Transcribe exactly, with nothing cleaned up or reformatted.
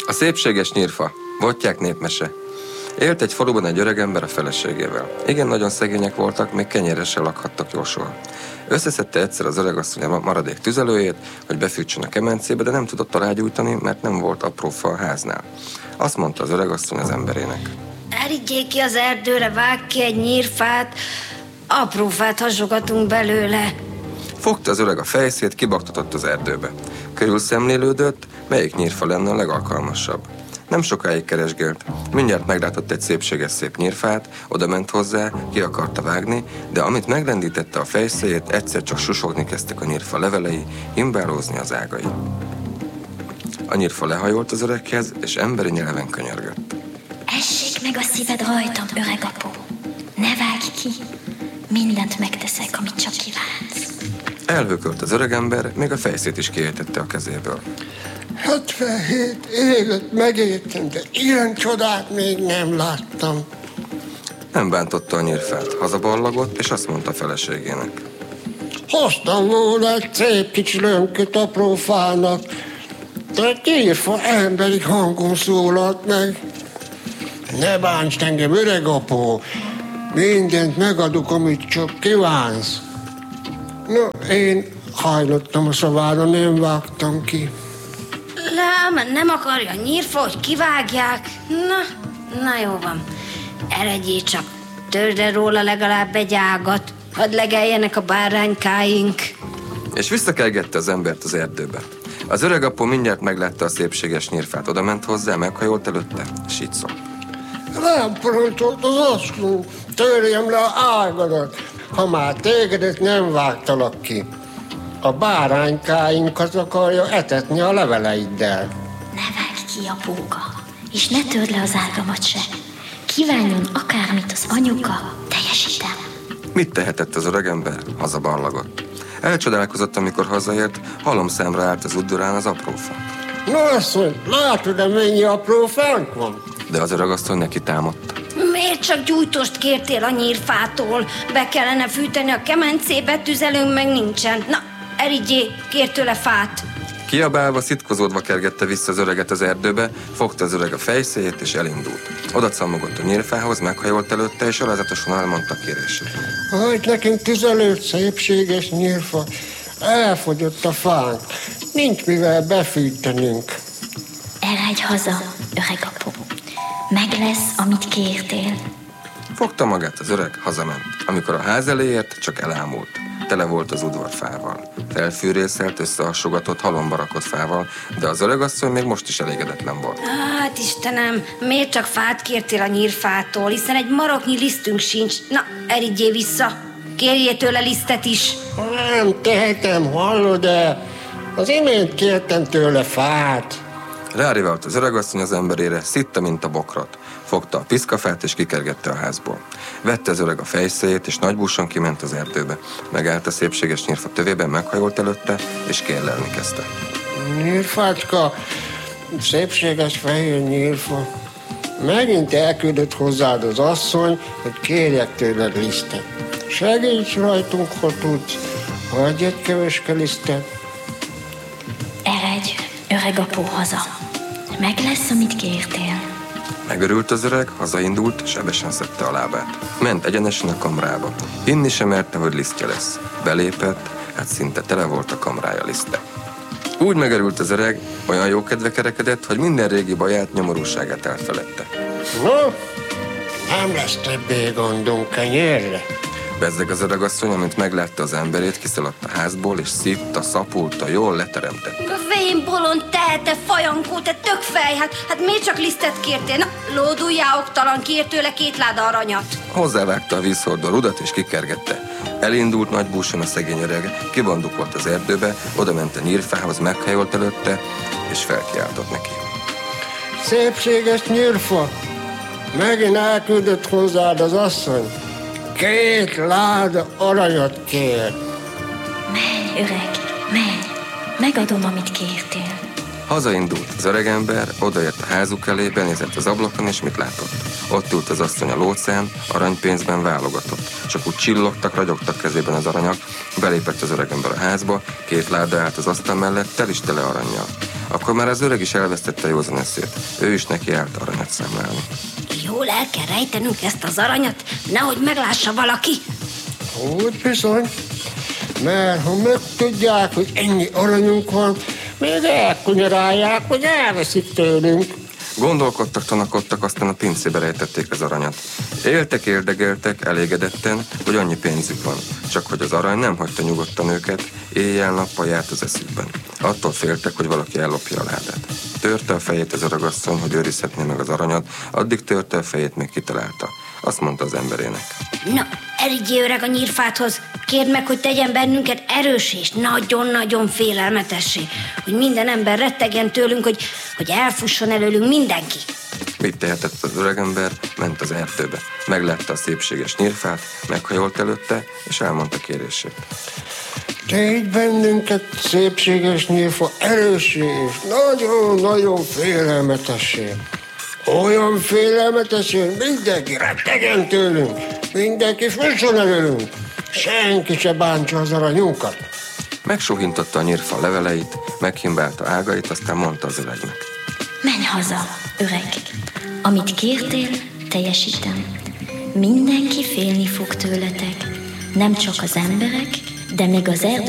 A szépséges nyírfa, Bottyák népmese. Élt egy faluban egy öregember a feleségével. Igen, nagyon szegények voltak, még kenyérre se lakhattak jósor. Összeszedte egyszer az öregasszony a maradék tüzelőjét, hogy befűtsön a kemencébe, de nem tudott rágyújtani, mert nem volt apró fa a háznál. Azt mondta az öregasszony az emberének: Elígyék ki az erdőre, vágj ki egy nyírfát, apró fát hasogatunk belőle. Fogta az öreg a fejszét, kibaktatott az erdőbe. Körül szemlélődött, melyik nyírfa lenne a legalkalmasabb. Nem sokáig keresgélt. Mindjárt meglátott egy szépséges szép nyírfát, oda ment hozzá, ki akarta vágni, de amit megrendítette a fejszéjét, egyszer csak susogni kezdtek a nyírfa levelei, imbálózni az ágai. A nyírfa lehajolt az öreghez, és emberi nyelven könyörgött. Essék meg a szíved rajtam, öreg apó. Ne vágj ki, mindent megteszek, amit csak kívánsz. Elhökölt az öregember, még a fejszét is kiejtette a kezéből. hetvenhét évet megéltem, de ilyen csodát még nem láttam. Nem bántotta a nyírfát, hazaballagott, és azt mondta feleségének: Hoztam volna egy szép kicsi lömköt apró fának, de a nyírfa emberi hangon szólalt meg. Ne bánts engem, öreg apó, mindent megadok, amit csak kívánsz. No, én hajlottam a szavára, nem vágtam ki. Lám, nem akarja a nyírfa, hogy kivágják. Na, na jó van. Eredjél csak, törd el róla legalább egy ágat, hadd legeljenek a báránykáink. És visszakergette az embert az erdőbe. Az öreg apó mindjárt meglátta a szépséges nyírfát, oda ment hozzá, meghajolt előtte, és így szólt: Rám parancsolt az asszony, törjem le a ágadat, ha már tégedet nem vágtalak ki. A báránykáinkat akarja etetni a leveleiddel. Ne vágj ki, apóka, és ne törd le az ágamat se. Kívánjon akármit az anyuka, teljesítem. Mit tehetett az öregember? Hazaballagott. Elcsodálkozott, amikor hazaért, halomszámra állt az udvarán az aprófa. No, asszony, látod-e, mennyi apró fánk van? De az öregasszony neki támadta. Miért csak gyújtost kértél a nyírfától? Be kellene fűteni a kemencébe, tüzelőnk meg nincsen. Na, Erigyé, kér tőle fát. Kiabálva, szitkozódva kergette vissza az öreget az erdőbe, fogta az öreg a fejszéjét és elindult. Oda cammogott a nyírfához, meghajolt előtte, és alázatosan elmondta kérését. Hagyd nekünk tüzelőt, szépséges nyírfa. Elfogyott a fánk. Nincs mivel befűtenünk. Eredj haza, öreg apó. Meg lesz, amit kértél. Fogta magát az öreg, hazament. Amikor a ház elé ért, csak elámult. Tele volt az udvar fával. Felfűrészelt, összehasogatott, halomba rakott fával, de az öregasszony még most is elégedetlen volt. Hát Istenem, miért csak fát kértél a nyírfától, hiszen egy maroknyi lisztünk sincs. Na, erigyél vissza, kérjél tőle lisztet is. Nem tehetem, hallod-e? Az imént kértem tőle fát. Rárivált az öregasszony az emberére, szitta, mint a bokrot. Fogta a piszkafát és kikergette a házból. Vette az öreg a fejszéjét, és nagybúsan kiment az erdőbe. Megállt a szépséges nyírfa tövében, meghajolt előtte, és kérlelni kezdte. Nyírfácska, szépséges fehér nyírfa, megint elküldött hozzád az asszony, hogy kérjek tőled lisztet. Segíts rajtunk, ha tudsz, hagyj egy keveske lisztet. Eredj, öreg apó, haza. Meg lesz, amit kértél. Megörült az öreg, hazaindult, sebesen szedte a lábát. Ment egyenesen a kamrába. Hinni sem merte, hogy lisztje lesz. Belépett, hát szinte tele volt a kamrája liszttel. Úgy megerült az öreg, olyan jó kedve kerekedett, hogy minden régi baját, nyomorúságát elfeledte. No, nem lesz többé gondunk kenyérre. Bezzeg az öregasszony, amint meglátta az emberét, kiszaladt a házból, és szitta, szapulta, jól leteremtett. Vén bolond, te, te fajankó, te tökfej, hát, hát miért csak lisztet kértél? Na, lóduljál, oktalan, kér tőle két láda aranyat. Hozzávágta a vízhordó rudat, és kikergette. Elindult nagybúsan a szegény öreg, kibandukolt az erdőbe, oda ment a nyírfához, meghajolt előtte, és felkiáltott neki. Szépséges nyírfa, megint elküldött hozzád az asszony. Két láda aranyat kér. Menj, öreg, menj. Megadom, amit kértél. Hazaindult az öregember, odaért a házuk elé, benézett az ablakon, és mit látott? Ott ült az asszony a lócán, aranypénzben válogatott. Csak úgy csillogtak, ragyogtak kezében az aranyak. Belépett az öregember a házba, két láda állt az asztal mellett, tel is tele arannyal. Akkor már az öreg is elvesztette józan eszét. Ő is neki állt aranyat számlálni. Jól el kell rejtenünk ezt az aranyat, nehogy meglássa valaki. Úgy bizony, mert ha megtudják, hogy ennyi aranyunk van, még elkunyarálják, hogy elveszik tőlünk. Gondolkodtak, tanakodtak, aztán a pincébe rejtették az aranyat. Éltek, érdegeltek, elégedetten, hogy annyi pénzük van. Csak hogy az arany nem hagyta nyugodtan őket, éjjel-nappal járt az eszükben. Attól féltek, hogy valaki ellopja a ládát. Törte a fejét ez a ragasszony, hogy őrizhetné meg az aranyat, addig törte a fejét, még kitalálta. Azt mondta az emberének. Na, erigyé öreg a nyírfáthoz, kérd meg, hogy tegyen bennünket erős és nagyon-nagyon félelmetessé, hogy minden ember rettegjen tőlünk, hogy, hogy elfusson előlünk mindenki. Mit tehetett az öregember? Ment az erdőbe. Meglátta a szépséges nyírfát, meghajolt előtte, és elmondta kérését. Tégy bennünket, szépséges nyírfa, erőssé és nagyon-nagyon félelmetessé. Olyan félelmetessé, hogy mindenki rettegen tőlünk, mindenki fusson előlünk, senki se bántsa az aranyunkat. Megsuhintotta a nyírfa leveleit, meghimbálta ágait, aztán mondta az öregnek. Menj haza, öreg. Amit kértél, teljesítem. Mindenki félni fog tőletek. Nem csak az emberek, de még az erdő